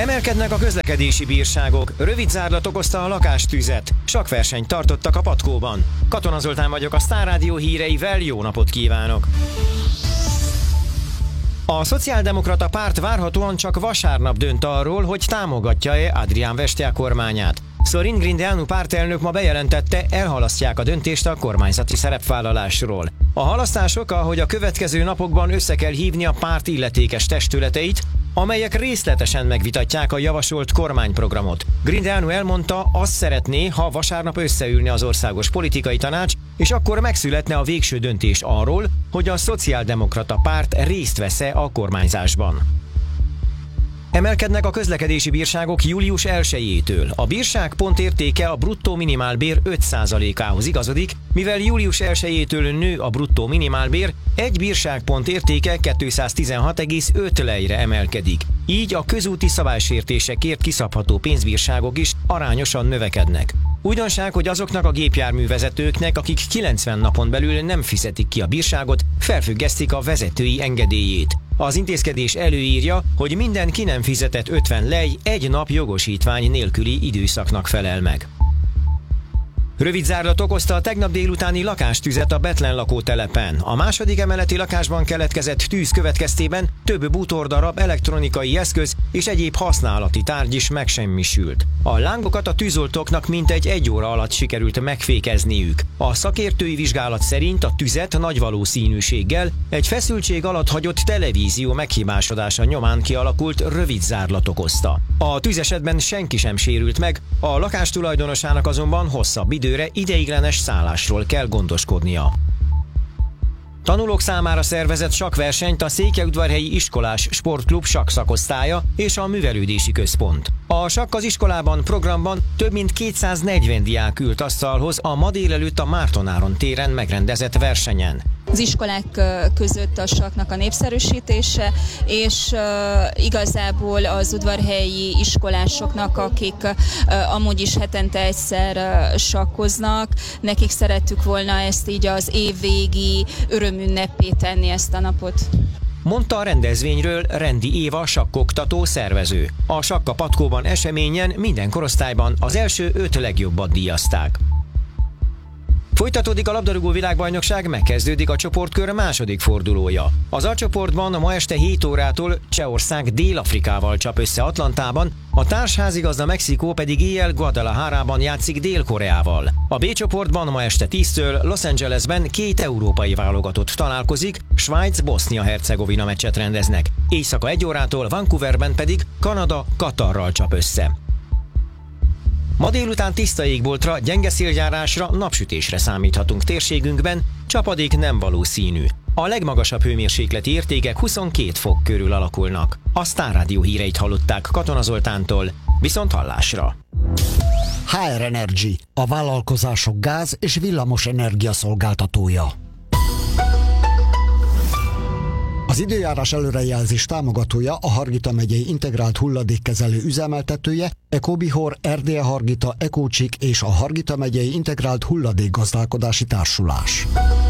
Emelkednek a közlekedési bírságok, rövid zárlat okozta a lakástüzet, sakkversenyt tartottak a Patkóban. Katona Zoltán vagyok, a Sztár Rádió híreivel, jó napot kívánok! A Szociáldemokrata Párt várhatóan csak vasárnap dönt arról, hogy támogatja-e Adrian Vestea kormányát. Sorin Grindeanu pártelnök ma bejelentette, elhalasztják a döntést a kormányzati szerepvállalásról. A halasztások, ahogy a következő napokban össze kell hívni a párt illetékes testületeit, amelyek részletesen megvitatják a javasolt kormányprogramot. Grindeanu elmondta, azt szeretné, ha vasárnap összeülne az országos politikai tanács, és akkor megszületne a végső döntés arról, hogy a Szociáldemokrata Párt részt vesz-e a kormányzásban. Emelkednek a közlekedési bírságok július 1-től. A bírság pontértéke a bruttó minimálbér 5%-ához igazodik, mivel július 1-től nő a bruttó minimálbér, egy bírságpont értéke 216,5 lejre emelkedik. Így a közúti szabálysértésekért kiszabható pénzbírságok is arányosan növekednek. Újdonság, hogy azoknak a gépjárművezetőknek, akik 90 napon belül nem fizetik ki a bírságot, felfüggesztik a vezetői engedélyét. Az intézkedés előírja, hogy minden ki nem fizetett 50 lej egy nap jogosítvány nélküli időszaknak felel meg. Rövid zárlat okozta a tegnap délutáni lakástüzet a Bethlen lakótelepen. A második emeleti lakásban keletkezett tűz következtében több bútordarab, elektronikai eszköz és egyéb használati tárgy is megsemmisült. A lángokat a tűzoltóknak mintegy 1 óra alatt sikerült megfékezniük. A szakértői vizsgálat szerint a tüzet nagy valószínűséggel egy feszültség alatt hagyott televízió meghibásodása nyomán kialakult rövid zárlat okozta. A tűzesetben senki sem sérült meg, a lakás tulajdonosának azonban hosszabb időre ideiglenes szállásról kell gondoskodnia. Tanulók számára szervezett sakkversenyt a Székelyudvarhelyi Iskolás Sportklub sakkszakosztálya és a Művelődési Központ. A sakk az iskolában programban több mint 240 diák ült asztalhoz a ma délelőtt a Márton-Áron téren megrendezett versenyen. Az iskolák között a sakknak a népszerűsítése, és igazából az udvarhelyi iskolásoknak, akik amúgy is hetente egyszer sakkoznak, nekik szerettük volna ezt így az évvégi örömünneppé tenni ezt a napot. Mondta a rendezvényről Rendi Éva sakkoktató szervező. A Sakk a Patkóban eseményen minden korosztályban az első 5 legjobbat díjazták. Folytatódik a labdarúgó világbajnokság, megkezdődik a csoportkör második fordulója. Az A csoportban ma este 7 órától Csehország Dél-Afrikával csap össze Atlantában, a társházigazda Mexikó pedig éjjel Guadalajarában játszik Dél-Koreával. A B csoportban ma este 10-től Los Angelesben 2 európai válogatott találkozik, Svájc-Bosznia-Hercegovina meccset rendeznek. Éjszaka 1 órától Vancouverben pedig Kanada Katarral csap össze. Ma délután tiszta égboltra, gyenge széljárásra, napsütésre számíthatunk térségünkben, csapadék nem valószínű. A legmagasabb hőmérsékleti értékek 22 fok körül alakulnak. A Sztár Rádió híreit hallották Katona Zoltántól, viszont hallásra. HR Energy, a vállalkozások gáz- és villamos energia szolgáltatója. Az időjárás előrejelzés támogatója a Hargita megyei integrált hulladékkezelő üzemeltetője, Ecobihor, Erdélye Hargita, Ecócsik és a Hargita megyei integrált hulladékgazdálkodási társulás.